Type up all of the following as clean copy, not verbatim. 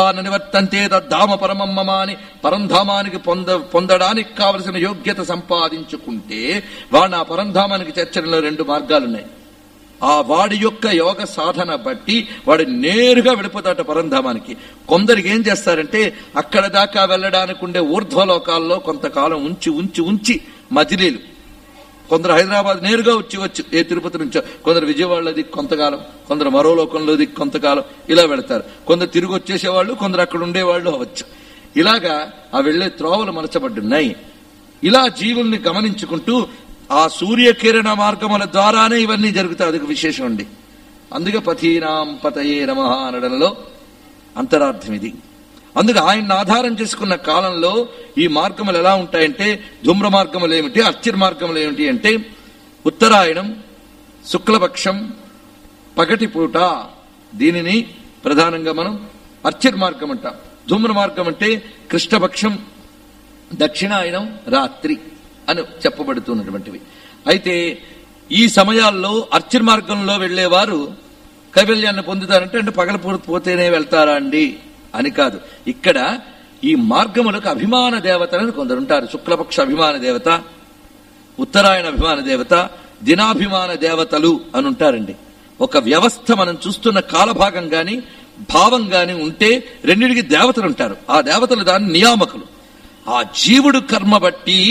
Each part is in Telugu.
నివర్తంతే తద్ధామ పరమం మమ అని పరంధామానికి పొందడానికి కావలసిన యోగ్యత సంపాదించుకుంటే వాడు ఆ పరంధామానికి చేర్చడంలో 2 మార్గాలున్నాయి. ఆ వాడి యొక్క యోగ సాధన బట్టి వాడు నేరుగా వెళ్ళిపోతాట పరంధామానికి. కొందరికి ఏం చేస్తారంటే అక్కడ దాకా వెళ్ళడానికి ఉండే ఊర్ధ్వలోకాల్లో కొంతకాలం ఉంచి మజిలీలు, కొందరు హైదరాబాద్ నేరుగా వచ్చి ఏ తిరుపతి నుంచో, కొందరు విజయవాడలో దిక్కు కొంతకాలం, కొందరు మరో లోకంలో దిక్కు కొంతకాలం ఇలా వెళతారు. కొందరు తిరిగి వచ్చేసేవాళ్ళు, కొందరు అక్కడ ఉండేవాళ్ళు అవచ్చు. ఇలాగా ఆ వెళ్లే త్రోవలు మలచబడ్డున్నాయి. ఇలా జీవుల్ని గమనించుకుంటూ ఆ సూర్యకిరణ మార్గముల ద్వారానే ఇవన్నీ జరుగుతాయి. అదొక విశేషం అండి. అందుకే పథీనాం పతయే నమః అనడంలో అంతరార్థం ఇది. అందుకే ఆయన్ని ఆధారం చేసుకున్న కాలంలో ఈ మార్గములు ఎలా ఉంటాయంటే, ధూమ్ర మార్గములు ఏమిటి, అర్చిర్ మార్గములు ఏమిటి అంటే, ఉత్తరాయణం, శుక్లపక్షం, పగటిపూట, దీనిని ప్రధానంగా మనం అర్చిర్ మార్గం అంటాం. ధూమ్ర మార్గం అంటే కృష్ణపక్షం, దక్షిణాయనం, రాత్రి అని చెప్పబడుతున్నటువంటివి. అయితే ఈ సమయాల్లో అర్చిర్ మార్గంలో వెళ్లేవారు కైవల్యాన్ని పొందుతారంటే అంటే పగలపోతేనే వెళ్తారా అండి అని కాదు. ఇక్కడ ఈ మార్గములకు అభిమాన దేవతలను కొందరుంటారు. శుక్లపక్ష అభిమాన దేవత, ఉత్తరాయణ అభిమాన దేవత, దినాభిమాన దేవతలు అని ఉంటారండి. ఒక వ్యవస్థ మనం చూస్తున్న కాలభాగం గాని భావం గాని ఉంటే రెండింటికి దేవతలు ఉంటారు. ఆ దేవతలు దాని నియామకులు. ఆ జీవుడు కర్మ బట్టి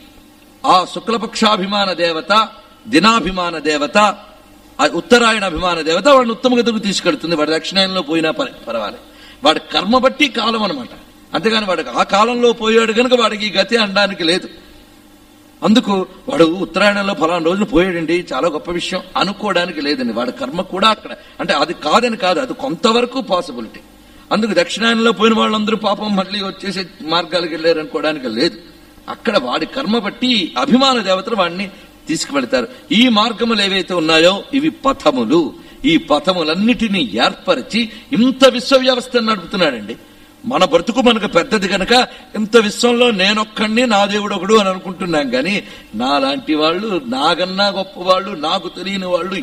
ఆ శుక్లపక్షాభిమాన దేవత, దినాభిమాన దేవత, ఉత్తరాయణ అభిమాన దేవత వాడిని ఉత్తమ గతికి తీసుకెళ్తుంది. వాడి దక్షిణాయనంలో పోయినా పర్వాలేదు. వాడి కర్మ బట్టి కాలం అనమాట. అంతేగాని వాడికి ఆ కాలంలో పోయాడు కనుక వాడికి ఈ గతి అనడానికి లేదు. అందుకు వాడు ఉత్తరాయణంలో ఫలానా రోజున పోయాడండి, చాలా గొప్ప విషయం అనుకోవడానికి లేదండి. వాడి కర్మ కూడా అక్కడ అంటే అది కాదని కాదు, అది కొంతవరకు పాసిబిలిటీ. అందుకు దక్షిణాయనంలో పోయిన వాళ్ళందరూ పాపం మళ్ళీ వచ్చేసే మార్గాలకు వెళ్ళారు అనుకోవడానికి లేదు. అక్కడ వాడి కర్మ బట్టి అభిమాన దేవతలు వాడిని తీసుకువెళ్తారు. ఈ మార్గములు ఏవైతే ఉన్నాయో ఇవి పథములు. ఈ పథములన్నిటినీ ఏర్పరిచి ఇంత విశ్వ వ్యవస్థను నడుపుతున్నాడండి. మన బ్రతుకు మనకు పెద్దది కనుక ఇంత విశ్వంలో నేనొక్కడిని, నా దేవుడు ఒకడు అని అనుకుంటున్నాం. కానీ నాలాంటి వాళ్ళు, నాకన్నా గొప్ప వాళ్ళు, నాకు తెలియని వాళ్ళు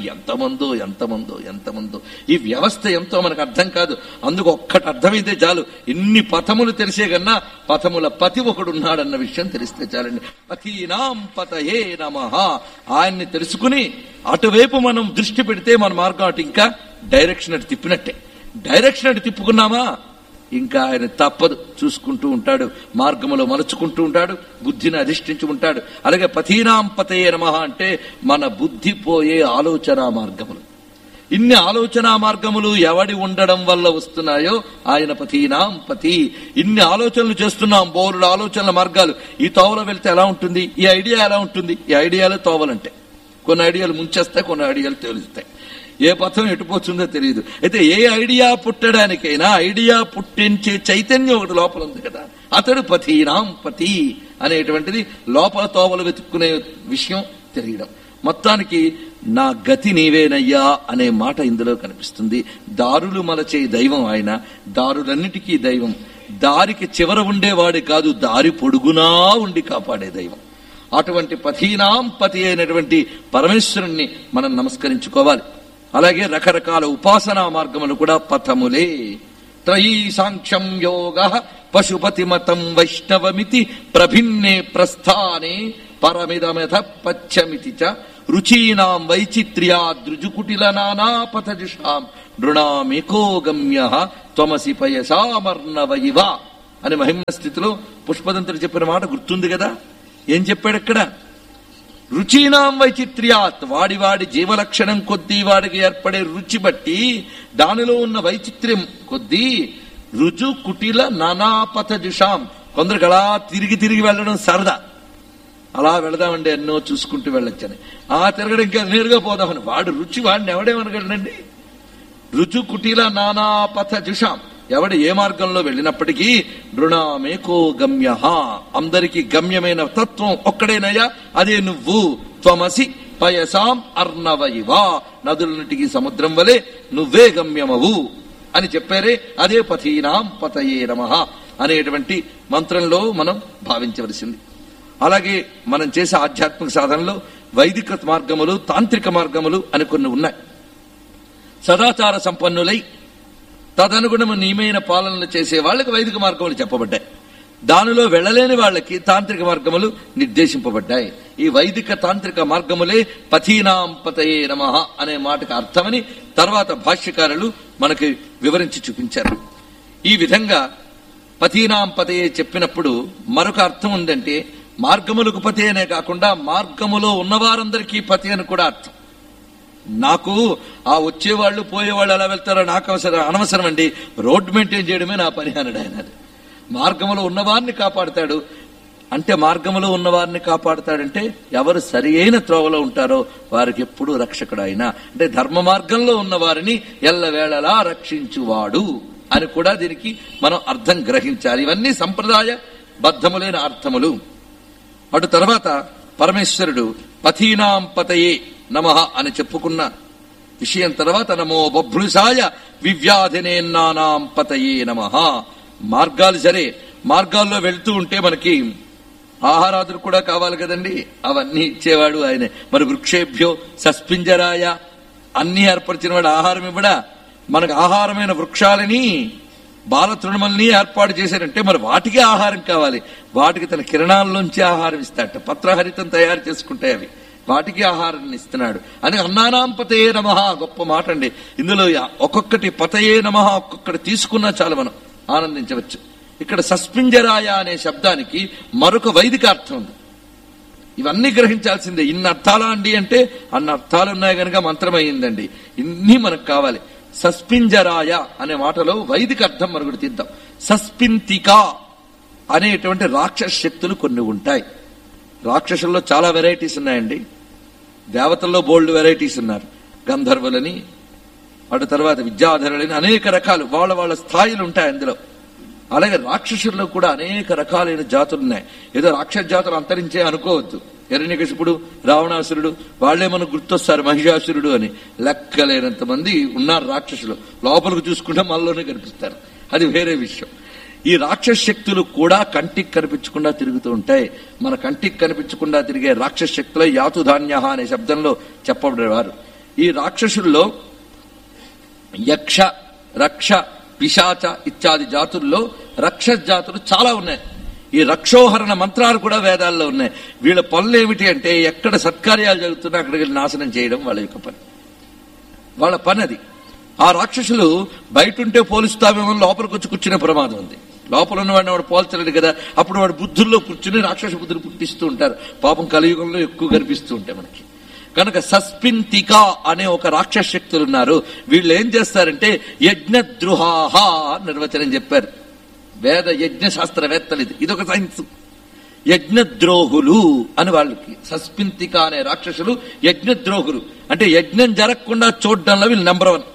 ఎంతమందో ఈ వ్యవస్థ ఎంతో మనకు అర్థం కాదు. అందుకు ఒక్కటి అర్థమైతే చాలు, ఇన్ని పథములు తెలిసే కన్నా పథముల పతి ఒకడున్నాడన్న విషయం తెలిస్తే చాలండి. పతీనాం పతయే నమః. ఆయన్ని తెలుసుకుని అటువైపు మనం దృష్టి పెడితే మన మార్గం అటు ఇంకా డైరెక్షన్ అటు తిప్పినట్టే. డైరెక్షన్ అటు తిప్పుకున్నామా ఇంకా ఆయన తప్పదు, చూసుకుంటూ ఉంటాడు, మార్గములో మలుచుకుంటూ ఉంటాడు, బుద్ధిని అధిష్ఠించుకుంటాడు. అలాగే పతీనాం పతయే నమః అంటే మన బుద్ధి పోయే ఆలోచన మార్గములు. ఇన్ని ఆలోచన మార్గములు ఎవడి ఉండడం వల్ల వస్తున్నాయో ఆయన పతీనాం పతి. ఇన్ని ఆలోచనలు చేస్తున్నాం, బోరుడు ఆలోచనల మార్గాలు. ఈ తోవలో వెళ్తే ఎలా ఉంటుంది, ఈ ఐడియా ఎలా ఉంటుంది, ఈ ఐడియాలే తోవలంటే. కొన్ని ఐడియాలు ముంచేస్తాయి, కొన్ని ఐడియాలు తేలుస్తాయి. ఏ పథం ఎటుపోతుందో తెలియదు. అయితే ఏ ఐడియా పుట్టడానికైనా ఐడియా పుట్టించే చైతన్యం ఒకటి లోపల ఉంది కదా, అతడు పతీనాం పతి అనేటువంటిది లోపల తోవలు వెతుక్కునే విషయం తెలియడం. మొత్తానికి నా గతి నీవేనయ్యా అనే మాట ఇందులో కనిపిస్తుంది. దారులు మలచే దైవం ఆయన, దారులన్నిటికీ దైవం. దారికి చివర ఉండేవాడి కాదు, దారి పొడుగునా ఉండి కాపాడే దైవం. అటువంటి పతీనాం పతి అయినటువంటి పరమేశ్వరుణ్ణి మనం నమస్కరించుకోవాలి. అలాగే రకరకాల ఉపాసనా మార్గములు కూడా పథములే. త్రయీ సాంఖ్యం యోగ పశుపతి మతం వైష్ణవమితి ప్రభిన్నే ప్రస్థానే పరమిదమథ పచ్చమితి చ రుచీనాం వైచిత్ర్యా దృజుకుటిల నానాపథజుషాం నృణామేకో గమ్యః త్వమసి పయసామర్ణవయివ అని మహిమ స్థితిలో పుష్పదంతుడు చెప్పిన మాట గుర్తుంది కదా. ఏం చెప్పాడక్కడ? రుచీనాం వైచిత్ర్యాత్, వాడి జీవలక్షణం కొద్దీ వాడికి ఏర్పడే రుచి బట్టి దానిలో ఉన్న వైచిత్ర్యం కొద్దీ రుజు కుటిల నానాపథజుషాం. కొందరికి అలా తిరిగి వెళ్ళడం సరదా, అలా వెళదామండి ఎన్నో చూసుకుంటూ వెళ్ళొచ్చని. ఆ తిరగడం ఇంకా నేరుగా పోదామని వాడు రుచి వాడిని ఎవడేమనగలనండి. రుజు కుటిల నానాపథజుషాం, ఎవడు ఏ మార్గంలో వెళ్ళినప్పటికీ నృణామేకో గమ్యః, అందరికీ గమ్యమైన తత్వం ఒక్కడేనయ్యా, అదే నువ్వు. త్వమసి పయసాం అర్ణవయివ, నదులన్నిటికీ సముద్రం వలె నువ్వే గమ్యమవు అని చెప్పారే, అదే పతీనాం పతయే నమః అనేటువంటి మంత్రంలో మనం భావించవలసింది. అలాగే మనం చేసే ఆధ్యాత్మిక సాధనలో వైదిక మార్గములు, తాంత్రిక మార్గములు అని కొన్ని ఉన్నాయి. సదాచార సంపన్నులై తదనుగుణము నియమైన పాలనలు చేసే వాళ్ళకి వైదిక మార్గములు చెప్పబడ్డాయి. దానిలో వెళ్లలేని వాళ్ళకి తాంత్రిక మార్గములు నిర్దేశింపబడ్డాయి. ఈ వైదిక తాంత్రిక మార్గములే పథీనాం పతయే నమః అనే మాటకు అర్థమని తర్వాత భాష్యకారులు మనకి వివరించి చూపించారు. ఈ విధంగా పథీనాం పతయే చెప్పినప్పుడు మరొక అర్థం ఉందంటే మార్గములకు పతి అనే కాకుండా మార్గములో ఉన్నవారందరికీ పతి అని కూడా అర్థం. నాకు ఆ వచ్చేవాళ్ళు పోయేవాళ్ళు ఎలా వెళ్తారో నాకు అనవసరం అండి, రోడ్డు మెయింటైన్ చేయడమే నా పని అన్నాడు ఆయన. మార్గములో ఉన్నవారిని కాపాడుతాడు అంటే మార్గములో ఉన్నవారిని కాపాడుతాడంటే ఎవరు సరి అయిన త్రోవలో ఉంటారో వారికి ఎప్పుడూ రక్షకుడు ఆయన. అంటే ధర్మ మార్గంలో ఉన్న వారిని ఎల్లవేళలా రక్షించువాడు అని కూడా దీనికి మనం అర్థం గ్రహించాలి. ఇవన్నీ సంప్రదాయ బద్ధములైన అర్థములు. అటు తర్వాత పరమేశ్వరుడు పథీనాం పతయే నమః అని చెప్పుకున్న విషయం తర్వాత నమో బభ్రుసాయ వివ్యాధినేన్నానాం పతయే నమః. మార్గాలు సరే, మార్గాల్లో వెళ్తూ ఉంటే మనకి ఆహారాదులు కూడా కావాలి కదండి, అవన్నీ ఇచ్చేవాడు ఆయనే. మరి వృక్షేభ్యో సస్పింజరాయ అన్ని ఏర్పరిచిన వాడు ఆహారం ఇవ్వడా? మనకు ఆహారమైన వృక్షాలని బాలతృణమల్ని ఏర్పాటు చేశారంటే మరి వాటికి ఆహారం కావాలి. వాటికి తన కిరణాల్లోంచి ఆహారం ఇస్తాడట. పత్రహరితం తయారు చేసుకుంటాయి అవి, వాటికి ఆహారాన్ని ఇస్తున్నాడు అని అన్నానాం పతయే నమః. గొప్ప మాట అండి. ఇందులో ఒక్కొక్కటి పతయే నమః ఒక్కొక్కటి తీసుకున్నా చాలు మనం ఆనందించవచ్చు. ఇక్కడ సస్పింజరాయ అనే శబ్దానికి మరొక వైదిక అర్థం ఉంది. ఇవన్నీ గ్రహించాల్సిందే. ఇన్ని అర్థాలా అండి అంటే అన్ని అర్థాలు ఉన్నాయి కనుక మంత్రం అయ్యిందండి. ఇన్ని మనకు కావాలి. సస్పింజరాయ అనే మాటలో వైదిక అర్థం మరొకటి తీద్దాం. సస్పింతిక అనేటువంటి రాక్షస శక్తులు కొన్ని ఉంటాయి. రాక్షసుల్లో చాలా వెరైటీస్ ఉన్నాయండి. దేవతల్లో బోల్డ్ వెరైటీస్ ఉన్నారు. గంధర్వులని, అటు తర్వాత విద్యాధరులని, అనేక రకాలు వాళ్ళ వాళ్ళ స్థాయిలు ఉంటాయి అందులో. అలాగే రాక్షసుల్లో కూడా అనేక రకాలైన జాతులు ఉన్నాయి. ఏదో రాక్షస జాతులు అంతరించే అనుకోవద్దు. హిరణ్యకశిపుడు, రావణాసురుడు వాళ్లే మనకు గుర్తొస్తారు, మహిషాసురుడు అని. లెక్కలేనంత మంది ఉన్నారు రాక్షసులు. లోపలికి చూసుకుంటే మనలోనే కనిపిస్తారు, అది వేరే విషయం. ఈ రాక్షస శక్తులు కూడా కంటికి కనిపించకుండా తిరుగుతూ ఉంటాయి. మన కంటికి కనిపించకుండా తిరిగే రాక్షస శక్తులు యాతుధాన్య అనే శబ్దంలో చెప్పబడేవారు. ఈ రాక్షసుల్లో యక్ష, రక్ష, పిశాచ ఇత్యాది జాతుల్లో రక్షస జాతులు చాలా ఉన్నాయి. ఈ రక్షోహరణ మంత్రాలు కూడా వేదాల్లో ఉన్నాయి. వీళ్ళ పనులు ఏమిటి అంటే ఎక్కడ సత్కార్యాలు జరుగుతున్నా అక్కడికి నాశనం చేయడం వాళ్ళ యొక్క పని, వాళ్ళ పని అది. ఆ రాక్షసులు బయట ఉంటే పోలుస్తామేమో లోపలికి వచ్చి కూర్చునే ప్రమాదం ఉంది. లోపల ఉన్నవాడిని వాడు పోల్చలేడు కదా, అప్పుడు వాడు బుద్ధుల్లో కూర్చుని రాక్షస బుద్ధులు పుట్టిస్తూ ఉంటారు. పాపం కలియుగంలో ఎక్కువ కనిపిస్తూ ఉంటాయి మనకి. కనుక సస్పింతిక అనే ఒక రాక్షస శక్తులు ఉన్నారు. వీళ్ళు ఏం చేస్తారంటే యజ్ఞద్రుహాహ నిర్వచనం చెప్పారు వేద యజ్ఞ శాస్త్రవేత్తలు. ఇదొక సైన్స్. యజ్ఞద్రోహులు అని వాళ్ళకి. సస్పింతిక అనే రాక్షసులు యజ్ఞద్రోహులు అంటే యజ్ఞం జరగకుండా చూడడంలో వీళ్ళు నెంబర్ 1.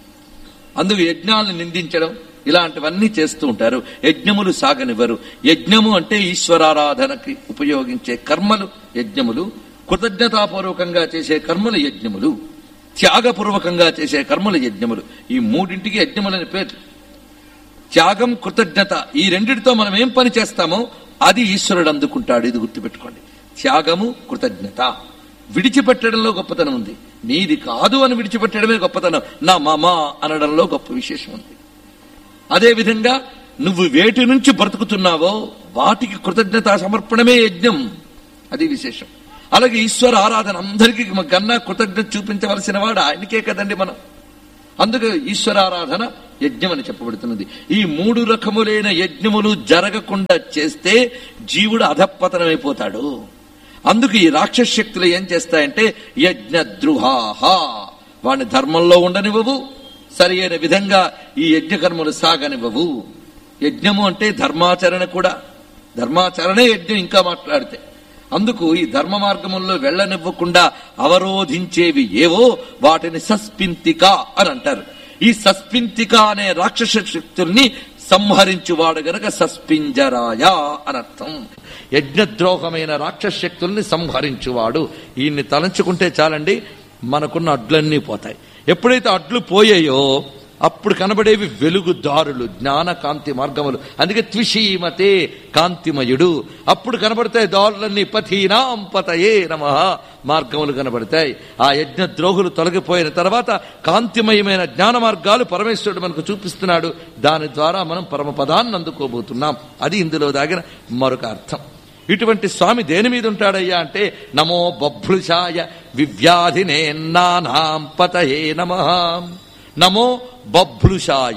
అందుకు యజ్ఞాలను నిందించడం ఇలాంటివన్నీ చేస్తూ ఉంటారు. యజ్ఞములు సాగనివ్వరు. యజ్ఞము అంటే ఈశ్వరారాధనకి ఉపయోగించే కర్మలు యజ్ఞములు, కృతజ్ఞతాపూర్వకంగా చేసే కర్మలు యజ్ఞములు, త్యాగపూర్వకంగా చేసే కర్మలు యజ్ఞములు. ఈ మూడింటికి యజ్ఞములని పేరు. త్యాగం, కృతజ్ఞత ఈ రెండిటితో మనం ఏం పని చేస్తామో అది ఈశ్వరుడు అందుకుంటాడు. ఇది గుర్తుపెట్టుకోండి. త్యాగము, కృతజ్ఞత. విడిచిపెట్టడంలో గొప్పతనం ఉంది. నీది కాదు అని విడిచిపెట్టడమే గొప్పతనం. నా మామ అనడంలో గొప్ప విశేషం ఉంది. అదేవిధంగా నువ్వు వేటి నుంచి బ్రతుకుతున్నావో వాటికి కృతజ్ఞత సమర్పణమే యజ్ఞం, అది విశేషం. అలాగే ఈశ్వర ఆరాధన అందరికీ కన్నా కృతజ్ఞత చూపించవలసిన వాడు ఆయనకే కదండి మనం. అందుకే ఈశ్వరారాధన యజ్ఞం అని చెప్పబడుతున్నది. ఈ 3 రకములైన యజ్ఞములు జరగకుండా చేస్తే జీవుడు అధపతనమైపోతాడు. అందుకు ఈ రాక్షస శక్తులు ఏం చేస్తాయంటే యజ్ఞద్రుహాహ, వాడిని ధర్మంలో ఉండనివ్వవు, సరి అయిన విధంగా ఈ యజ్ఞకర్మలు సాగనివ్వవు. యజ్ఞము అంటే ధర్మాచరణ కూడా. ధర్మాచరణే యజ్ఞం ఇంకా మాట్లాడితే. అందుకు ఈ ధర్మ మార్గముల్లో వెళ్లనివ్వకుండా అవరోధించేవి ఏవో వాటిని సస్పింతిక అని అంటారు. ఈ సస్పింతిక అనే రాక్షస శక్తుల్ని సంహరించువాడు గనక సస్పింజరాయ అనర్థం. యజ్ఞద్రోహమైన రాక్షస శక్తుల్ని సంహరించువాడు. ఈయన్ని తలంచుకుంటే చాలండి, మనకున్న అడ్లన్నీ పోతాయి. ఎప్పుడైతే అడ్లు పోయాయో అప్పుడు కనబడేవి వెలుగుదారులు, జ్ఞాన కాంతి మార్గములు. అందుకే త్విషీమతే కాంతిమయుడు. అప్పుడు కనబడతాయి దారులన్నీ. పథీనాం పతయే నమః, మార్గములు కనబడతాయి. ఆ యజ్ఞ ద్రోహులు తొలగిపోయిన తర్వాత కాంతిమయమైన జ్ఞాన మార్గాలు పరమేశ్వరుడు మనకు చూపిస్తున్నాడు. దాని ద్వారా మనం పరమపదాన్ని అందుకోబోతున్నాం. అది ఇందులో దాగిన మరొక అర్థం. ఇటువంటి స్వామి దేని మీద ఉంటాడయ్యా అంటే, నమో బభ్రుషాయ వివ్యాధినే నానాం పతయే నమః. నమో బభ్రుషాయ,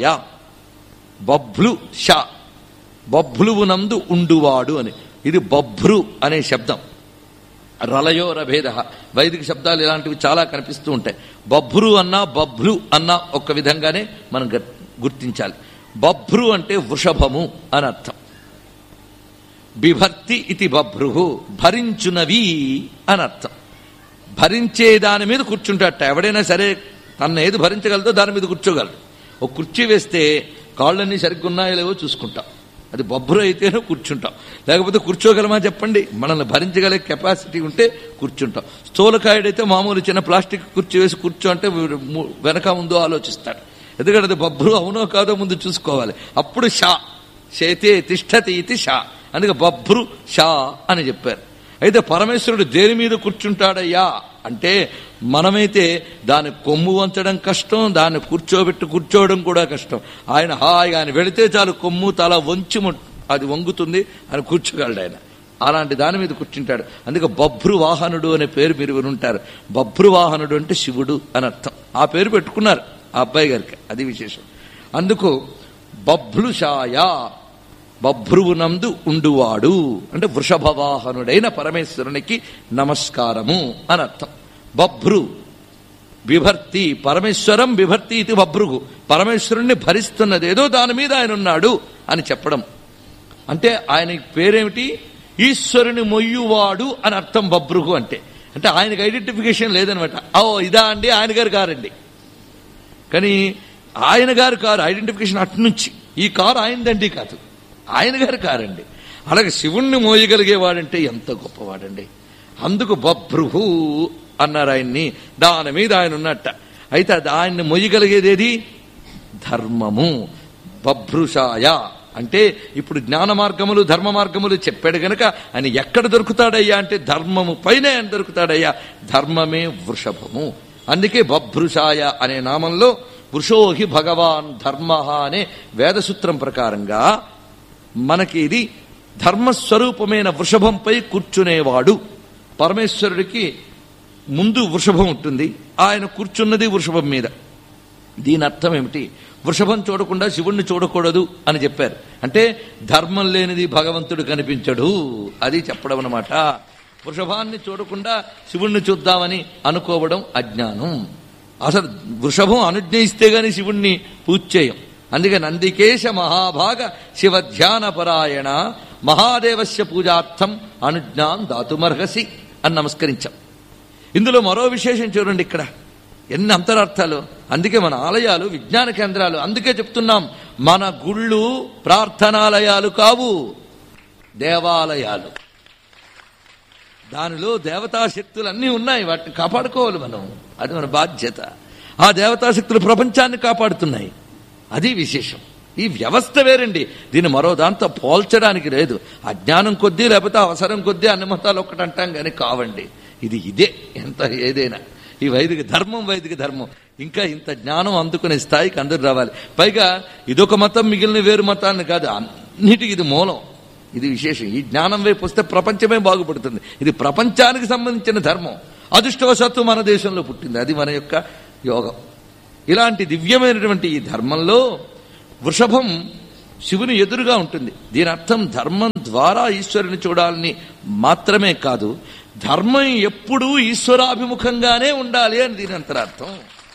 బభ్లుష, బభ్లువునందు ఉండువాడు అని. ఇది బభ్రు అనే శబ్దం. రలయోరభేద. వైదిక శబ్దాలు ఇలాంటివి చాలా కనిపిస్తూ ఉంటాయి. బభ్రు అన్నా బభ్లు అన్నా ఒక్క విధంగానే మనం గుర్తించాలి. బభ్రు అంటే వృషభము అని అర్థం. బిభర్తి ఇది బభ్రు, భరించునవి అని అర్థం. భరించే దాని మీద కూర్చుంటాట. ఎవడైనా సరే తన ఏది భరించగలదో దాని మీద కూర్చోగలరు. ఒక కుర్చీ వేస్తే కాళ్ళన్నీ సరిగ్గా ఉన్నాయో లేవో చూసుకుంటాం. అది బొబ్బరు అయితేనే కూర్చుంటాం, లేకపోతే కూర్చోగలమా చెప్పండి? మనల్ని భరించగలిగే కెపాసిటీ ఉంటే కూర్చుంటాం. స్థూలకాయుడైతే మామూలు చిన్న ప్లాస్టిక్ కుర్చీ వేసి కూర్చో అంటే వెనక ముందు ఆలోచిస్తాడు. ఎందుకంటే అది బొబ్బరు అవునో కాదో ముందు చూసుకోవాలి. అప్పుడు షా శేతే తిష్టతి ఇది షా. అందుకే బభ్రు షా అని చెప్పారు. అయితే పరమేశ్వరుడు దేని మీద కూర్చుంటాడయ్యా అంటే, మనమైతే దాన్ని కొమ్ము వంచడం కష్టం, దాన్ని కూర్చోవడం కూడా కష్టం. ఆయన హాయిగా ఆయన వెళితే చాలు కొమ్ము తల వంచి అది వంగుతుంది, ఆయన కూర్చోగలడు. ఆయన అలాంటి దాని మీద కూర్చుంటాడు. అందుకే బభ్రు వాహనుడు అనే పేరు మీరు వినుంటారు. బభ్రు వాహనుడు అంటే శివుడు అని అర్థం. ఆ పేరు పెట్టుకున్నారు ఆ అబ్బాయి గారికి, అది విశేషం. అందుకు బభ్లుషాయ, బభ్రువునందు ఉండువాడు అంటే వృషభవాహనుడైన పరమేశ్వరునికి నమస్కారము అని అర్థం. బభ్రు బిభర్తి, పరమేశ్వరం బిభర్తి ఇది బభ్రుగు. పరమేశ్వరుణ్ణి భరిస్తున్నదేదో దాని మీద ఆయన ఉన్నాడు అని చెప్పడం. అంటే ఆయన పేరేమిటి? ఈశ్వరుని మొయ్యువాడు అని అర్థం బభ్రుగు అంటే. అంటే ఆయనకు ఐడెంటిఫికేషన్ లేదనమాట. ఇదా అండి ఆయన గారు కారండి. కానీ ఆయన గారు కారు, ఐడెంటిఫికేషన్ అట్నుంచి. ఈ కారు ఆయనదండి కాదు, ఆయన గారు కారండి. అలాగే శివుణ్ణి మోయగలిగేవాడంటే ఎంత గొప్పవాడండి. అందుకు బభ్రుహు అన్నారు ఆయన్ని. దాని మీద ఆయన ఉన్నట్ట. అయితే ఆయన్ని మొయ్యగలిగేదేది? ధర్మము. బభ్రుషాయ అంటే ఇప్పుడు జ్ఞాన మార్గములు ధర్మ మార్గములు చెప్పాడు గనక ఆయన ఎక్కడ దొరుకుతాడయ్యా అంటే ధర్మము పైనే ఆయన దొరుకుతాడయ్యా. ధర్మమే వృషభము. అందుకే బభ్రుషాయ అనే నామంలో వృషోహి భగవాన్ ధర్మ అనే వేదసూత్రం ప్రకారంగా మనకి ఇది ధర్మస్వరూపమైన వృషభంపై కూర్చునేవాడు. పరమేశ్వరుడికి ముందు వృషభం ఉంటుంది, ఆయన కూర్చున్నది వృషభం మీద. దీని అర్థం ఏమిటి? వృషభం చూడకుండా శివుణ్ణి చూడకూడదు అని చెప్పారు. అంటే ధర్మం లేనిది భగవంతుడు కనిపించడు, అది చెప్పడం అన్నమాట. వృషభాన్ని చూడకుండా శివుణ్ణి చూద్దామని అనుకోవడం అజ్ఞానం. అసలు వృషభం అనుజ్ఞయిస్తే గాని శివుణ్ణి పూజ చేయం. అందుకే నందికేశ మహాభాగ శివ ధ్యాన పరాయణ మహాదేవస్య పూజార్థం అనుజ్ఞాం దాతుమర్హసి అని నమస్కరించాం. ఇందులో మరో విశేషం చూడండి, ఇక్కడ ఎన్ని అంతరార్థాలు. అందుకే మన ఆలయాలు విజ్ఞాన కేంద్రాలు. అందుకే చెప్తున్నాం, మన గుళ్ళు ప్రార్థనాలయాలు కావు, దేవాలయాలు. దానిలో దేవతాశక్తులు అన్నీ ఉన్నాయి, వాటిని కాపాడుకోవాలి మనం. అది మన బాధ్యత. ఆ దేవతాశక్తులు ప్రపంచాన్ని కాపాడుతున్నాయి, అది విశేషం. ఈ వ్యవస్థ వేరండి, దీన్ని మరో దాంతో పోల్చడానికి లేదు. అజ్ఞానం కొద్దీ లేకపోతే అవసరం కొద్దీ అన్ని మతాలు ఒక్కటి అంటాం కానీ కావండి. ఇదే ఎంత ఏదైనా ఈ వైదిక ధర్మం ఇంకా ఇంత జ్ఞానం అందుకునే స్థాయికి అందరూ రావాలి. పైగా ఇదొక మతం మిగిలిన వేరు మతాన్ని కాదు, అన్నిటికీ ఇది మూలం, ఇది విశేషం. ఈ జ్ఞానం వైపు వస్తే ప్రపంచమే బాగుపడుతుంది. ఇది ప్రపంచానికి సంబంధించిన ధర్మం. అదృష్టవశాత్తు మన దేశంలో పుట్టింది, అది మన యొక్క యోగం. ఇలాంటి దివ్యమైనటువంటి ఈ ధర్మంలో వృషభం శివుని ఎదురుగా ఉంటుంది. దీని అర్థం ధర్మం ద్వారా ఈశ్వరుని చూడాలని మాత్రమే కాదు, ధర్మం ఎప్పుడూ ఈశ్వరాభిముఖంగానే ఉండాలి అని దీని అంతరార్థం.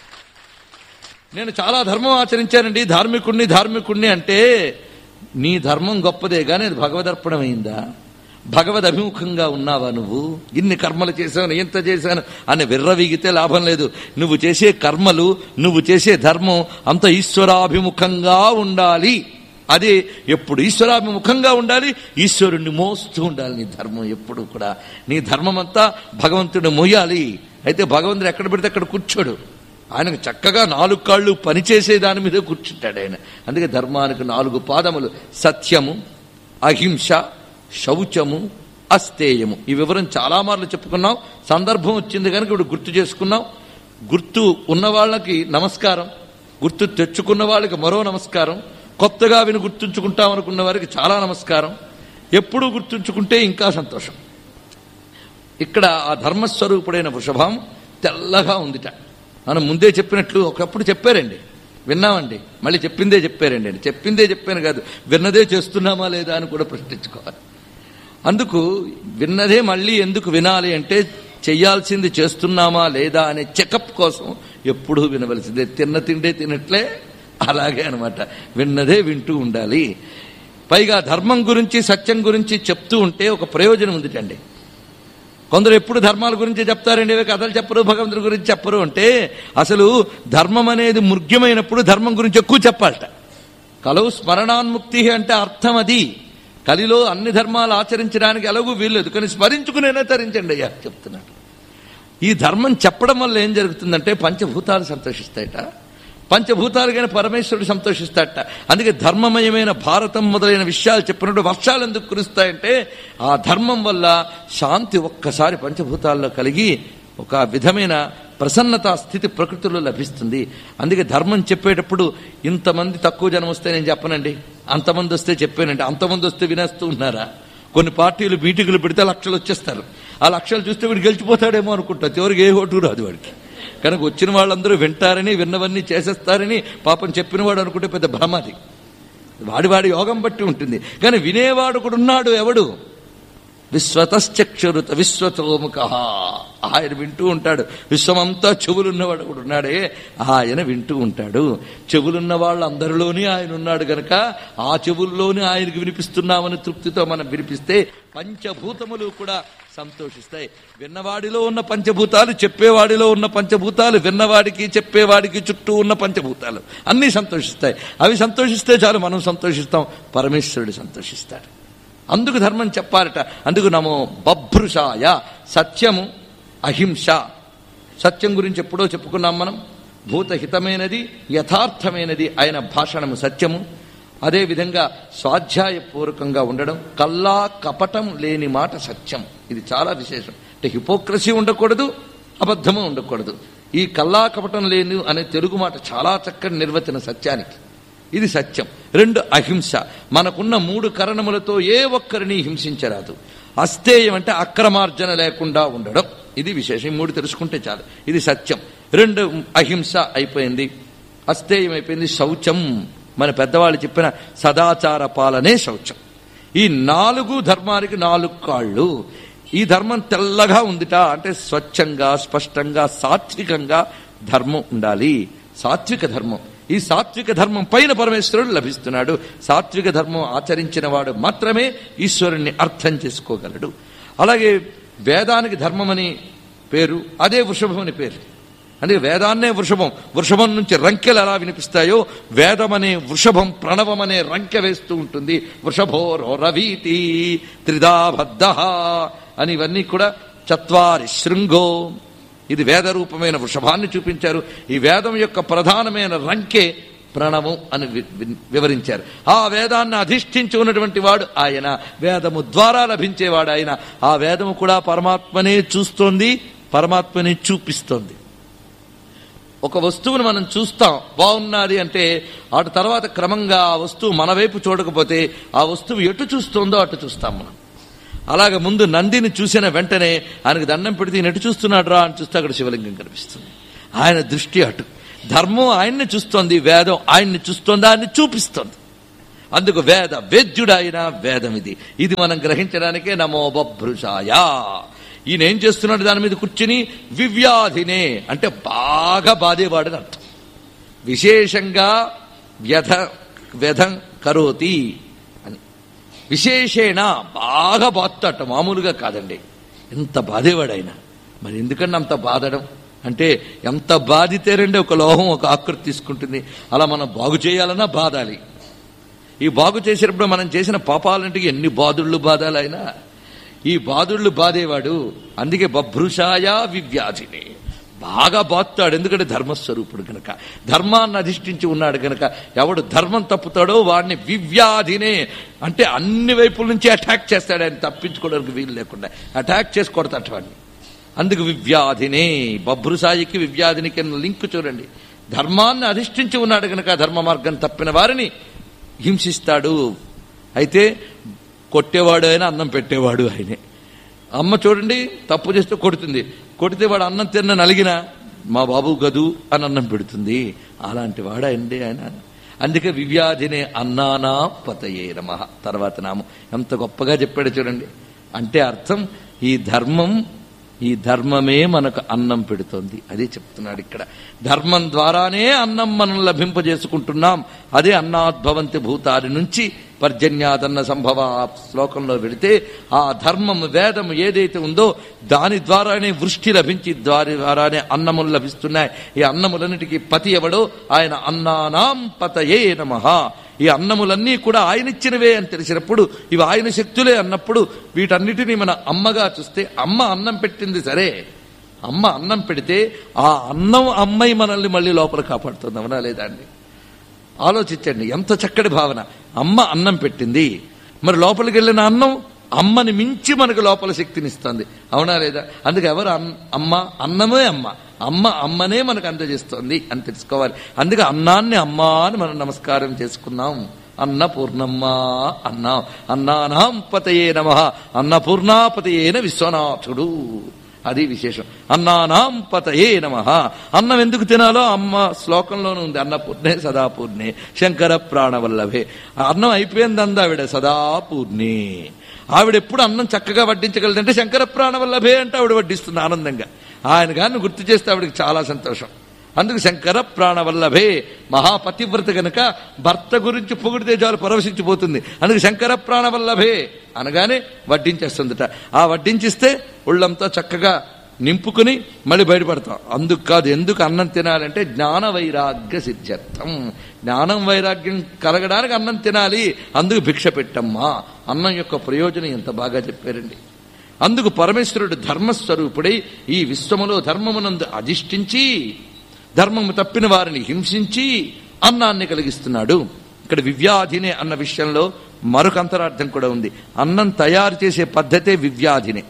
నేను చాలా ధర్మం ఆచరించానండి, ధార్మికుణ్ణి అంటే నీ ధర్మం గొప్పదే కానీ అది భగవదర్పణమైందా? భగవద్ అభిముఖంగా ఉన్నావా? నువ్వు ఇన్ని కర్మలు చేశాను, ఎంత చేశాను అని విర్రవీగితే లాభం లేదు. నువ్వు చేసే కర్మలు, నువ్వు చేసే ధర్మం అంత ఈశ్వరాభిముఖంగా ఉండాలి. అది ఎప్పుడు ఈశ్వరాభిముఖంగా ఉండాలి, ఈశ్వరుణ్ణి మోస్తూ ఉండాలి. నీ ధర్మం ఎప్పుడు కూడా నీ ధర్మం అంతా భగవంతుడిని మోయాలి. అయితే భగవంతుడు ఎక్కడ పెడితే అక్కడ కూర్చోడు, ఆయనకు చక్కగా 4 కాళ్ళు పనిచేసే దాని మీద కూర్చుంటాడు ఆయన. అందుకే ధర్మానికి 4 పాదములు: సత్యము, అహింస, శౌచము, అస్తేయము. ఈ వివరం చాలా మార్లు చెప్పుకున్నాం. సందర్భం వచ్చింది కనుక ఇప్పుడు గుర్తు చేసుకున్నాం. గుర్తు ఉన్న వాళ్ళకి నమస్కారం, గుర్తు తెచ్చుకున్న వాళ్ళకి మరో నమస్కారం, కొత్తగా విని గుర్తుంచుకుంటాం అనుకున్న వారికి చాలా నమస్కారం. ఎప్పుడూ గుర్తుంచుకుంటే ఇంకా సంతోషం. ఇక్కడ ఆ ధర్మస్వరూపుడైన వృషభం తెల్లగా ఉందిట. మనం ముందే చెప్పినట్లు ఒకప్పుడు చెప్పారండి, విన్నామండి, మళ్ళీ చెప్పిందే చెప్పారండి. చెప్పిందే చెప్పాను కాదు, విన్నదే చేస్తున్నామా లేదా అని కూడా ప్రశ్నించుకోవాలి. అందుకు విన్నదే మళ్ళీ ఎందుకు వినాలి అంటే, చెయ్యాల్సింది చేస్తున్నామా లేదా అనే చెకప్ కోసం ఎప్పుడూ వినవలసిందే. తిన్న తిండే తినట్లే అలాగే అనమాట, విన్నదే వింటూ ఉండాలి. పైగా ధర్మం గురించి సత్యం గురించి చెప్తూ ఉంటే ఒక ప్రయోజనం ఉందిటండి. కొందరు ఎప్పుడు ధర్మాల గురించి చెప్తారండి, కథలు చెప్పరు, భగవంతుడి గురించి చెప్పరు అంటే, అసలు ధర్మం అనేది ముఖ్యమైనప్పుడు ధర్మం గురించి ఎక్కువ చెప్పాలట. కలవు స్మరణాన్ముక్తి అంటే అర్థం అది. కలిలో అన్ని ధర్మాలు ఆచరించడానికి ఎలాగూ వీల్లేదు, కానీ స్మరించుకునేనే తరించండి అయ్యా చెప్తున్నాడు. ఈ ధర్మం చెప్పడం వల్ల ఏం జరుగుతుందంటే పంచభూతాలు సంతోషిస్తాయట. పంచభూతాలు కానీ పరమేశ్వరుడు సంతోషిస్తాడట. అందుకే ధర్మమయమైన భారతం మొదలైన విషయాలు చెప్పినప్పుడు వర్షాలు ఎందుకు కురుస్తాయంటే, ఆ ధర్మం వల్ల శాంతి ఒక్కసారి పంచభూతాల్లో కలిగి ఒక విధమైన ప్రసన్నతా స్థితి ప్రకృతిలో లభిస్తుంది. అందుకే ధర్మం చెప్పేటప్పుడు ఇంతమంది తక్కువ జనం వస్తే నేను చెప్పనండి, అంతమంది వస్తే చెప్పానండి, అంతమంది వస్తే వినేస్తూ ఉన్నారా? కొన్ని పార్టీలు మీటింగులు పెడితే లక్షలు వచ్చేస్తారు. ఆ లక్షలు చూస్తే వీడు గెలిచిపోతాడేమో అనుకుంటా, చివరికి ఏ ఓటు రాదు వాడికి. కనుక వచ్చిన వాళ్ళందరూ వింటారని, విన్నవన్నీ చేసేస్తారని పాపం చెప్పినవాడు అనుకుంటే పెద్ద భ్రమది. వాడి యోగం బట్టి ఉంటుంది. కానీ వినేవాడు కూడా ఉన్నాడు. ఎవడు? విశ్వతశ్చక్షురుత విశ్వతోముఖ, ఆయన వింటూ ఉంటాడు. విశ్వమంతా చెవులున్నవాడు కూడా ఉన్నాడే, ఆయన వింటూ ఉంటాడు. చెవులున్న వాళ్ళందరిలోనే ఆయన ఉన్నాడు గనక ఆ చెవుల్లోనే ఆయనకి వినిపిస్తున్నామని తృప్తితో మనం వినిపిస్తే పంచభూతములు కూడా సంతోషిస్తాయి. విన్నవాడిలో ఉన్న పంచభూతాలు, చెప్పేవాడిలో ఉన్న పంచభూతాలు, విన్నవాడికి చెప్పేవాడికి చుట్టూ ఉన్న పంచభూతాలు అన్నీ సంతోషిస్తాయి. అవి సంతోషిస్తే చాలు, మనం సంతోషిస్తాం, పరమేశ్వరుడు సంతోషిస్తాడు. అందుకు ధర్మం చెప్పాలట. అందుకు నమో బభ్రుషాయ. సత్యము, అహింస. సత్యం గురించి ఎప్పుడో చెప్పుకున్నాం మనం. భూతహితమైనది, యథార్థమైనది ఆయన భాషణము సత్యము. అదేవిధంగా స్వాధ్యాయపూర్వకంగా ఉండడం, కల్లా కపటం లేని మాట సత్యం. ఇది చాలా విశేషం. అంటే హిపోక్రసీ ఉండకూడదు, అబద్ధము ఉండకూడదు. ఈ కల్లా కపటం లేని అనే తెలుగు మాట చాలా చక్కని నిర్వచన సత్యానికి. ఇది సత్యం. 2 అహింస. మనకున్న 3 కరణములతో ఏ ఒక్కరిని హింసించరాదు. అస్తేయం అంటే అక్రమార్జన లేకుండా ఉండడం. ఇది విశేషం. 3 తెలుసుకుంటే చాలు. ఇది సత్యం. 2 అహింస అయిపోయింది, అస్తేయం అయిపోయింది. శౌచం, మన పెద్దవాళ్ళు చెప్పిన సదాచార పాలనే శౌచం. ఈ 4 ధర్మానికి 4 కాళ్ళు. ఈ ధర్మం తెల్లగా ఉందిట అంటే స్వచ్ఛంగా, స్పష్టంగా, సాత్వికంగా ధర్మం ఉండాలి. సాత్విక ధర్మం. ఈ సాత్విక ధర్మం పైన పరమేశ్వరుడు లభిస్తున్నాడు. సాత్విక ధర్మం ఆచరించిన వాడు మాత్రమే ఈశ్వరుణ్ణి అర్థం చేసుకోగలడు. అలాగే వేదానికి ధర్మం అని పేరు, అదే వృషభం అని పేరు. అందుకే వేదాన్నే వృషభం. వృషభం నుంచి రంకెలు ఎలా వినిపిస్తాయో వేదం అనే వృషభం ప్రణవం అనే రంకె వేస్తూ ఉంటుంది. వృషభోరో రవీతి త్రిదాబద్ధ అని ఇవన్నీ కూడా చత్వారి శృంగో. ఇది వేద రూపమైన వృషభాన్ని చూపించారు. ఈ వేదం యొక్క ప్రధానమైన రంకే ప్రణవం అని వివరించారు. ఆ వేదాన్ని అధిష్ఠించి ఉన్నటువంటి వాడు ఆయన, వేదము ద్వారా లభించేవాడు ఆయన. ఆ వేదము కూడా పరమాత్మనే చూస్తోంది, పరమాత్మనే చూపిస్తోంది. ఒక వస్తువును మనం చూస్తాం బాగున్నది అంటే, అటు తర్వాత క్రమంగా ఆ వస్తువు మన వైపు చూడకపోతే ఆ వస్తువు ఎటు చూస్తోందో అటు చూస్తాం మనం. అలాగే ముందు నందిని చూసిన వెంటనే ఆయనకు దండం పెడితే ఈయన ఎటు చూస్తున్నాడు రా అని చూస్తే అక్కడ శివలింగం కనిపిస్తుంది. ఆయన దృష్టి అటు. ధర్మం ఆయన్ని చూస్తోంది, వేదం ఆయన్ని చూస్తోంది, ఆయన్ని చూపిస్తోంది. అందుకు వేద వేద్యుడు ఆయన, వేదం ఇది. ఇది మనం గ్రహించడానికే నమో బభ్రుషాయ. ఈయన ఏం చేస్తున్నాడు దాని మీద కూర్చుని? వివ్యాధినే అంటే బాగా బాధేవాడని అర్థం. విశేషంగా వ్యధం కరోతి అని. విశేషేణ బాగా బాధట, మామూలుగా కాదండి. ఎంత బాధేవాడు ఆయన. మరి ఎందుకన్నా అంత బాధడం అంటే, ఎంత బాధితేరండి ఒక లోహం ఒక ఆకృతి తీసుకుంటుంది. అలా మనం బాగు చేయాలన్నా బాధాలి. ఈ బాగు చేసేటప్పుడు మనం చేసిన పాపాలంటికి ఎన్ని బాధుళ్ళు బాధాలి ఆయన. ఈ బాధుళ్ళు బాధేవాడు. అందుకే బభ్రుషాయ వివ్యాధిని, బాగా బాత్తాడు. ఎందుకంటే ధర్మస్వరూపుడు గనక, ధర్మాన్ని అధిష్ఠించి ఉన్నాడు గనక. ఎవడు ధర్మం తప్పుతాడో వాడిని వివ్యాధినే అంటే అన్ని వైపుల నుంచి అటాక్ చేస్తాడు. ఆయన తప్పించుకోవడానికి వీలు లేకుండా అటాక్ చేసి కొడతాడు వాడిని. అందుకు వివ్యాధినే. బభ్రుసాయికి వివ్యాధినికి లింక్ చూడండి. ధర్మాన్ని అధిష్ఠించి ఉన్నాడు గనక ధర్మ మార్గం తప్పిన వారిని హింసిస్తాడు. అయితే కొట్టేవాడు ఆయన, అన్నం పెట్టేవాడు ఆయనే. అమ్మ చూడండి తప్పు చేస్తే కొడుతుంది, కొడితే వాడు అన్నం తిన్న నలిగినా మా బాబు గదు అని అన్నం పెడుతుంది. అలాంటి వాడండి ఆయన. అందుకే వివ్యాధినే అన్నానా పతయే నమః. తర్వాత నామం ఎంత గొప్పగా చెప్పాడు చూడండి. అంటే అర్థం ఈ ధర్మమే మనకు అన్నం పెడుతోంది. అదే చెప్తున్నాడు ఇక్కడ. ధర్మం ద్వారానే అన్నం మనం లభింపజేసుకుంటున్నాం. అదే అన్నాద్భవంతి భూతాది నుంచి పర్జన్యాదన్న సంభవ శ్లోకంలో వెళితే ఆ ధర్మం వేదం ఏదైతే ఉందో దాని ద్వారానే వృష్టి లభించి దాని ద్వారానే అన్నములు లభిస్తున్నాయి. ఈ అన్నములన్నిటికీ పతి ఎవడో ఆయన అన్నానాం పతయే నమః. ఈ అన్నములన్నీ కూడా ఆయన ఇచ్చినవే అని తెలిసినప్పుడు, ఇవి ఆయన శక్తులే అన్నప్పుడు వీటన్నిటినీ మన అమ్మగా చూస్తే, అమ్మ అన్నం పెట్టింది సరే, అమ్మ అన్నం పెడితే ఆ అన్నం అమ్మాయి మనల్ని మళ్ళీ లోపల కాపాడుతుంది. అవునా లేదా అండి? ఆలోచించండి, ఎంత చక్కటి భావన. అమ్మ అన్నం పెట్టింది, మరి లోపలికి వెళ్ళిన అన్నం అమ్మని మించి మనకు లోపల శక్తినిస్తుంది. అవునా లేదా? అందుకే ఎవరు అమ్మ? అన్నమే అమ్మ. అమ్మనే మనకు అందజేస్తోంది అని తెలుసుకోవాలి. అందుకే అన్నాన్ని అమ్మా అని మనం నమస్కారం చేసుకున్నాం. అన్నపూర్ణమ్మ అన్నాం. అన్నానాం పతయే నమః. అన్నపూర్ణాపతయేన విశ్వనాథుడు. అది విశేషం. అన్నానాం పతయే నమః. అన్నం ఎందుకు తినాలో అమ్మ శ్లోకంలోనే ఉంది. అన్నపూర్ణే సదాపూర్ణే శంకర ప్రాణవల్లభే. అన్నం అయిపోయింది అంది ఆవిడ, సదాపూర్ణే. ఆవిడెప్పుడు అన్నం చక్కగా వడ్డించగలదంటే శంకర ప్రాణవల్లభే అంటే ఆవిడ వడ్డిస్తుంది ఆనందంగా. ఆయన గారిని గుర్తు చేస్తే ఆవిడకి చాలా సంతోషం. అందుకు శంకర ప్రాణవల్లభే. మహాపతివ్రత గనక భర్త గురించి పొగిడితే చాలు పరవశించిపోతుంది. అందుకు శంకర ప్రాణవల్లభే అనగానే వడ్డించేస్తుందట. ఆ వడ్డించిస్తే ఒళ్ళంతా చక్కగా నింపుకుని మళ్ళీ బయటపడతాం. అందుకు కాదు. ఎందుకు అన్నం తినాలంటే జ్ఞాన వైరాగ్య సిద్ధ్యర్థం. జ్ఞానం వైరాగ్యం కలగడానికి అన్నం తినాలి. అందుకు భిక్ష పెట్టమ్మా. అన్నం యొక్క ప్రయోజనం ఎంత బాగా చెప్పారండి. అందుకు పరమేశ్వరుడు ధర్మస్వరూపుడై ఈ విశ్వములో ధర్మమునందు అధిష్ఠించి ధర్మము తప్పిన వారిని హింసించి అన్నాన్ని కలిగిస్తున్నాడు. ఇక్కడ వివ్యాధినే అన్న విషయంలో మరొక అంతరార్థం కూడా ఉంది. అన్నం తయారు చేసే పద్ధతే వివ్యాధినే.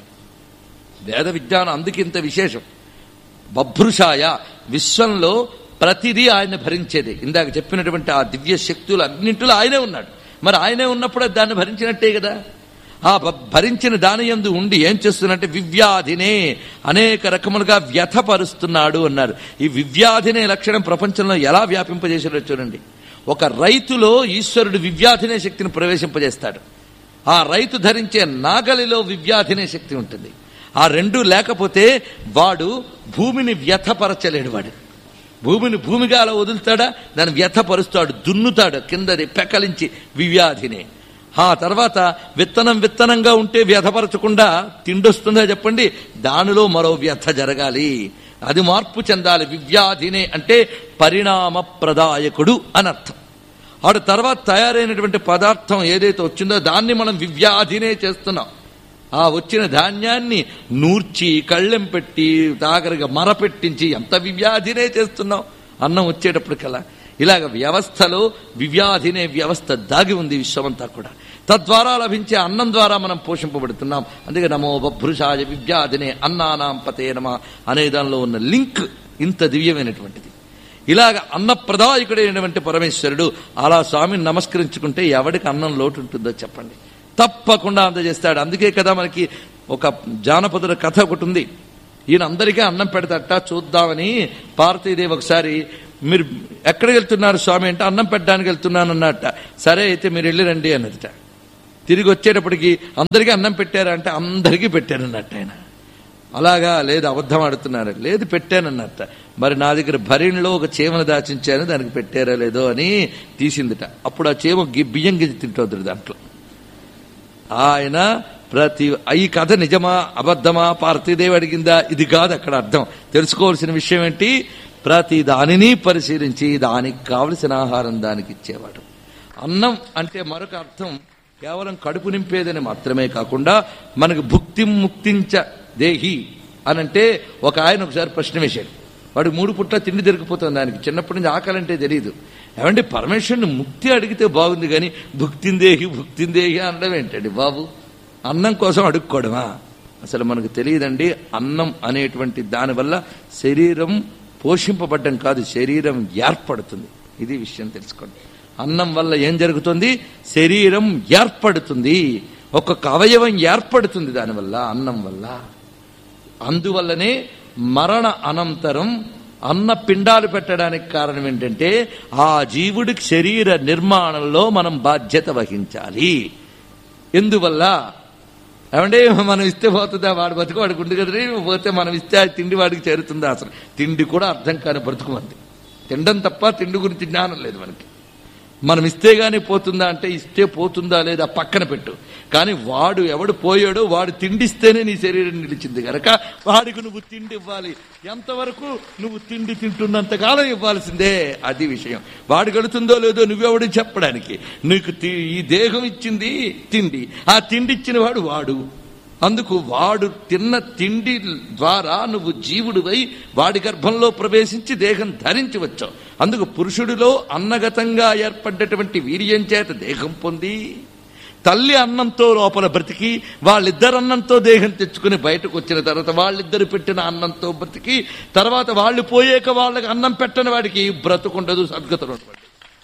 వేద విజ్ఞానం అందుకింత విశేషం. బభ్రుషాయ విశ్వంలో ప్రతిదీ ఆయన భరించేది. ఇందాక చెప్పినటువంటి ఆ దివ్య శక్తులు అన్నింటిలో ఆయనే ఉన్నాడు. మరి ఆయనే ఉన్నప్పుడు దాన్ని భరించినట్టే కదా. ఆ భరించిన దాని యందు ఉండి ఏం చేస్తున్నట్టే వివ్యాధినే అనేక రకములుగా వ్యథపరుస్తున్నాడు అన్నారు. ఈ వివ్యాధినే లక్షణం ప్రపంచంలో ఎలా వ్యాపింపజేసాడో చూడండి. ఒక రైతులో ఈశ్వరుడు వివ్యాధినే శక్తిని ప్రవేశింపజేస్తాడు. ఆ రైతు ధరించే నాగలిలో వివ్యాధినే శక్తి ఉంటుంది. ఆ రెండూ లేకపోతే వాడు భూమిని వ్యథపరచలేడు. వాడు భూమిగా అలా వదులుతాడా, దాన్ని వ్యథపరుస్తాడు, దున్నుతాడు, కిందది పెకలించి వివ్యాధినే. ఆ తర్వాత విత్తనంగా ఉంటే వ్యథపరచకుండా తిండొస్తుందా చెప్పండి? దానిలో మరో వ్యథ జరగాలి, అది మార్పు చెందాలి. వివ్యాధినే అంటే పరిణామ ప్రదాయకుడు అని అర్థం. ఆడు తర్వాత తయారైనటువంటి పదార్థం ఏదైతే వచ్చిందో దాన్ని మనం వివ్యాధినే చేస్తున్నాం. ఆ వచ్చిన ధాన్యాన్ని నూర్చి కళ్ళెం పెట్టి తాగరగా మరపెట్టించి ఎంత వివ్యాధినే చేస్తున్నాం అన్నం వచ్చేటప్పటికల్లా. ఇలాగ వ్యవస్థలో వివ్యాధినే వ్యవస్థ దాగి ఉంది విశ్వమంతా కూడా. తద్వారా లభించే అన్నం ద్వారా మనం పోషింపబడుతున్నాం. అందుకే నమో బభ్రుషాయ వివ్యాధినే అన్నానాం పతే నమః అనే దానిలో ఉన్న లింక్ ఇంత దివ్యమైనటువంటిది. ఇలాగ అన్నప్రదాయకుడైనటువంటి పరమేశ్వరుడు అలా స్వామిని నమస్కరించుకుంటే ఎవడికి అన్నం లోటు ఉంటుందో చెప్పండి? తప్పకుండా అందజేస్తాడు. అందుకే కదా మనకి ఒక జానపదుల కథ ఒకటి ఉంది. ఈయన అందరికీ అన్నం పెడతట చూద్దామని పార్వతీదేవి ఒకసారి మీరు ఎక్కడికి వెళ్తున్నారు స్వామి అంటే అన్నం పెట్టడానికి వెళ్తున్నాను అన్నట్ట. సరే అయితే మీరు వెళ్ళి రండి అన్నదిట. తిరిగి వచ్చేటప్పటికి అందరికీ అన్నం పెట్టారా అంటే అందరికీ పెట్టారన్నట్టు ఆయన. అలాగా లేదు అబద్ధం ఆడుతున్నారు, లేదు పెట్టానన్నట్ట. మరి నా దగ్గర భరిణిలో ఒక చీమను దాచించాను, దానికి పెట్టారా లేదో అని తీసిందిట. అప్పుడు ఆ చీమ బియ్యం గిజ్జి తింటోద్దు దాంట్లో. ఆయన ఈ కథ నిజమా అబద్ధమా పార్వతీదేవి అడిగిందా ఇది కాదు అక్కడ అర్థం. తెలుసుకోవాల్సిన విషయం ఏంటి? ప్రతి దానిని పరిశీలించి దానికి కావలసిన ఆహారం దానికి ఇచ్చేవాడు. అన్నం అంటే మరొక అర్థం కేవలం కడుపు నింపేదని మాత్రమే కాకుండా మనకు భుక్తి ముక్తించ దేహి అనంటే ఒక ఆయన ఒకసారి ప్రశ్న వేశాడు. వాడికి 3 పుట్ల తిండి దొరికిపోతుంది. దానికి చిన్నప్పటి నుంచి ఆకలంటే తెలియదు. ఏమంటే పరమేశ్వరుని ముక్తి అడిగితే బాగుంది, కానీ భుక్తిందేహి అనడం ఏంటండి బాబు? అన్నం కోసం అడుక్కోవడమా? అసలు మనకు తెలియదండి. అన్నం అనేటువంటి దానివల్ల శరీరం పోషింపబడ్డం కాదు, శరీరం ఏర్పడుతుంది. ఇది విషయం తెలుసుకోండి. అన్నం వల్ల ఏం జరుగుతుంది? శరీరం ఏర్పడుతుంది, ఒక్కొక్క అవయవం ఏర్పడుతుంది దానివల్ల, అన్నం వల్ల. అందువల్లనే మరణ అనంతరం అన్న పిండాలు పెట్టడానికి కారణం ఏంటంటే ఆ జీవుడికి శరీర నిర్మాణంలో మనం బాధ్యత వహించాలి. ఎందువల్ల? ఏమంటే మనం ఇస్తే పోతుందా? వాడు బతుకు వాడికి ఉంది కదా, పోతే మనం ఇస్తే ఆ తిండి వాడికి చేరుతుందా? అసలు తిండి కూడా అర్థం కాని బ్రతుకు మంది. తినడం తప్ప తిండి గురించి జ్ఞానం లేదు మనకి. మనం ఇస్తే గానీ పోతుందా అంటే, ఇస్తే పోతుందా లేదా పక్కన పెట్టు, కానీ వాడు ఎవడు పోయాడో వాడు తిండిస్తేనే నీ శరీరం నిలిచింది కనుక వాడికి నువ్వు తిండి ఇవ్వాలి. ఎంతవరకు? నువ్వు తిండి తింటున్నంతకాలం ఇవ్వాల్సిందే. అది విషయం. వాడు గడుతుందో లేదో నువ్వెవడు చెప్పడానికి. నీకు ఈ దేహం ఇచ్చింది తిండి, ఆ తిండి ఇచ్చిన వాడు. అందుకు వాడు తిన్న తిండి ద్వారా నువ్వు జీవుడివై వాడి గర్భంలో ప్రవేశించి దేహం ధరించి వచ్చావు. అందుకు పురుషుడిలో అన్నగతంగా ఏర్పడ్డటువంటి వీర్యం చేత దేహం పొంది, తల్లి అన్నంతో లోపల బ్రతికి, వాళ్ళిద్దరు అన్నంతో దేహం తెచ్చుకుని బయటకు వచ్చిన తర్వాత వాళ్ళిద్దరు పెట్టిన అన్నంతో బ్రతికి, తర్వాత వాళ్ళు పోయాక వాళ్ళకి అన్నం పెట్టని వాడికి బ్రతుకుండదు, సద్గతులు ఉండదు.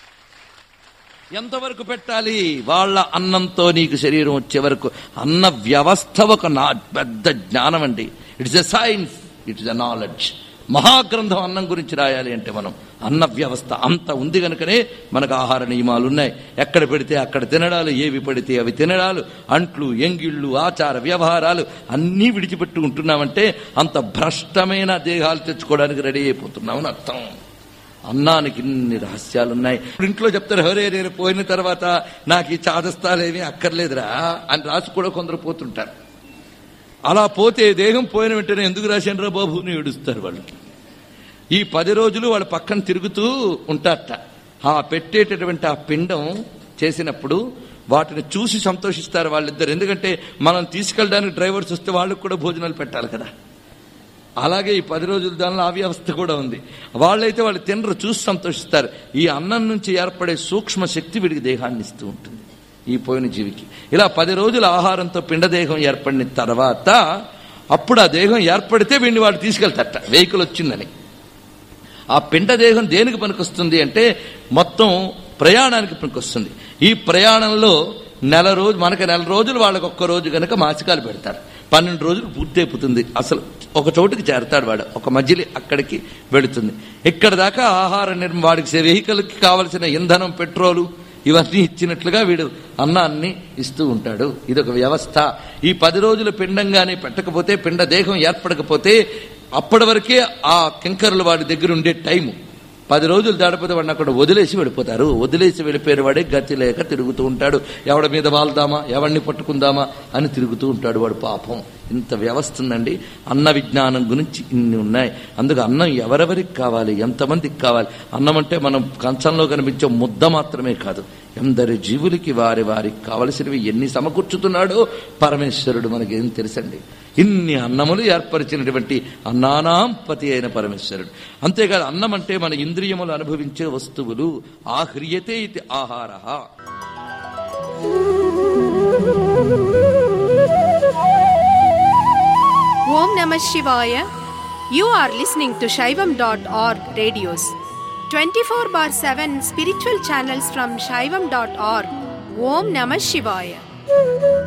ఎంతవరకు పెట్టాలి? వాళ్ళ అన్నంతో నీకు శరీరం వచ్చే వరకు. అన్న వ్యవస్థ ఒక పెద్ద జ్ఞానం అండి. It's a science, it's a knowledge. మహాగ్రంథం అన్నం గురించి రాయాలి అంటే మనం అన్న వ్యవస్థ అంత ఉంది కనుకనే మనకు ఆహార నియమాలు ఉన్నాయి. ఎక్కడ పెడితే అక్కడ తినడాలు, ఏవి పడితే అవి తినడాలు, అంట్లు ఎంగిళ్ళు ఆచార వ్యవహారాలు అన్నీ విడిచిపెట్టు ఉంటున్నామంటే అంత భ్రష్టమైన దేహాలు తెచ్చుకోవడానికి రెడీ అయిపోతున్నామని అర్థం. అన్నానికి ఇన్ని రహస్యాలున్నాయి. ఇంట్లో చెప్తారు, హరే నేను పోయిన తర్వాత నాకు ఈ చాదస్తాలేమీ అక్కర్లేదురా అని రాసి కూడా కొందరు పోతుంటారు. అలా పోతే దేహం పోయిన వెంటనే ఎందుకు రాశాను బాబు అని ఏడుస్తారు వాళ్ళు. ఈ 10 రోజులు వాళ్ళ పక్కన తిరుగుతూ ఉంటారట. ఆ పెట్టేటటువంటి ఆ పిండం చేసినప్పుడు వాటిని చూసి సంతోషిస్తారు వాళ్ళిద్దరు. ఎందుకంటే మనం తీసుకెళ్ళడానికి డ్రైవర్స్ వస్తే వాళ్ళకు కూడా భోజనాలు పెట్టాలి కదా. అలాగే ఈ 10 రోజుల దానిలో ఆ వ్యవస్థ కూడా ఉంది. వాళ్ళైతే వాళ్ళు తినరు, చూసి సంతోషిస్తారు. ఈ అన్నం నుంచి ఏర్పడే సూక్ష్మ శక్తి వీడికి దేహాన్ని ఇస్తూ ఉంటుంది, ఈ పోయిన జీవికి. ఇలా 10 రోజుల ఆహారంతో పిండదేహం ఏర్పడిన తర్వాత అప్పుడు ఆ దేహం ఏర్పడితే వీడిని వాడు తీసుకెళ్తారట, వెహికల్ వచ్చిందని. ఆ పిండదేహం దేనికి పనికొస్తుంది అంటే మొత్తం ప్రయాణానికి పనికొస్తుంది. ఈ ప్రయాణంలో మనకి 1 రోజులు, వాళ్ళకి 1 రోజు కనుక మాసికాలు పెడతారు. 12 రోజులు పూర్తి అయిపోతుంది. అసలు ఒక చోటుకి చేరతాడు వాడు, ఒక మజిలీ అక్కడికి వెళుతుంది. ఇక్కడ దాకా ఆహార వాడికి వెహికల్కి కావలసిన ఇంధనం, పెట్రోలు ఇవన్నీ ఇచ్చినట్లుగా వీడు అన్నాన్ని ఇస్తూ ఉంటాడు. ఇదొక వ్యవస్థ. ఈ 10 రోజుల పిండంగానే పెట్టకపోతే, పిండ దేహం ఏర్పడకపోతే అప్పటి వరకే ఆ కింకరులు వాడి దగ్గర ఉండే టైము. 10 రోజులు దాడిపోతే వాడిని అక్కడ వదిలేసి వెళ్ళిపోతారు. వదిలేసి వెళ్ళిపోయిన వాడే గతి లేక తిరుగుతూ ఉంటాడు. ఎవడి మీద వాళ్దామా, ఎవడిని పట్టుకుందామా అని తిరుగుతూ ఉంటాడు వాడు. పాపం ఇంత వ్యవస్థ ఉందండి. అన్న విజ్ఞానం గురించి ఇన్ని ఉన్నాయి. అందుకు అన్నం ఎవరెవరికి కావాలి, ఎంతమందికి కావాలి. అన్నం అంటే మనం కంచంలో కనిపించే ముద్ద మాత్రమే కాదు, ఎందరి జీవులకి వారికి కావలసినవి ఎన్ని సమకూర్చుతున్నాడో పరమేశ్వరుడు మనకేం తెలుసండి. ఇన్ని అన్నములు ఏర్పరిచినటువంటి అన్నానాం పతి అయిన పరమేశ్వరుడు. అంతేకాదు, అన్నం అంటే మన ఇంద్రియములు అనుభవించే వస్తువులు. ఆహ్రియతే ఇది ఆహారః. Om Namah Shivaya. You are listening to Shaivam.org radios. 24/7 spiritual channels from Shaivam.org. Om Namah Shivaya.